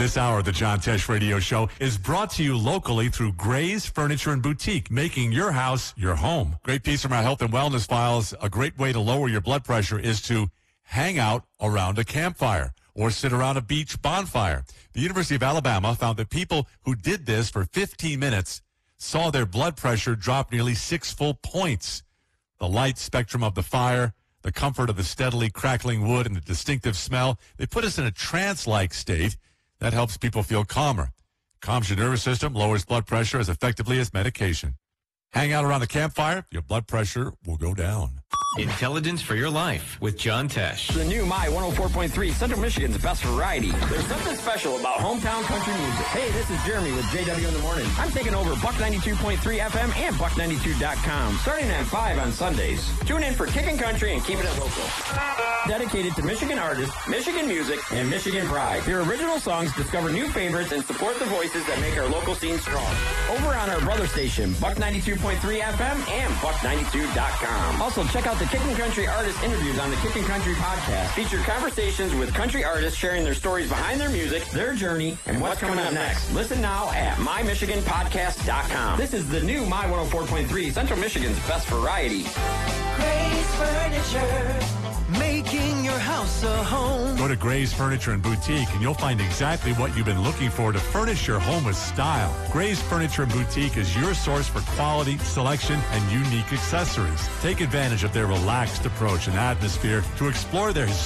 This hour of the John Tesh Radio Show is brought to you locally through Gray's Furniture and Boutique, making your house your home. Great piece from our health and wellness files. A great way to lower your blood pressure is to hang out around a campfire or sit around a beach bonfire. The University of Alabama found that people who did this for 15 minutes saw their blood pressure drop nearly 6 full points. The light spectrum of the fire, the comfort of the steadily crackling wood, and the distinctive smell, they put us in a trance-like state that helps people feel calmer. Calms your nervous system, lowers blood pressure as effectively as medication. Hang out around the campfire, your blood pressure will go down. Intelligence for your life with John Tesh. The new My 104.3, Central Michigan's best variety. There's something special about hometown country music. Hey, this is Jeremy with JW in the Morning. I'm taking over Buck 92.3 FM and Buck92.com, starting at 5 on Sundays. Tune in for Kickin' Country and keeping it local. Dedicated to Michigan artists, Michigan music, and Michigan pride. Their original songs discover new favorites and support the voices that make our local scene strong. Over on our brother station, Buck 92.3 FM and Buck92.com. Also, check out the Kickin' Country artist interviews on the Kickin' Country podcast. Feature conversations with country artists sharing their stories behind their music, their journey, and what's coming up next. Listen now at mymichiganpodcast.com. This is the new My 104.3, Central Michigan's best variety. Gray's Furniture, making your house a home. Go to Gray's Furniture and Boutique, and you'll find exactly what you've been looking for to furnish your home with style. Gray's Furniture and Boutique is your source for quality, selection, and unique accessories. Take advantage of their relaxed approach and atmosphere to explore their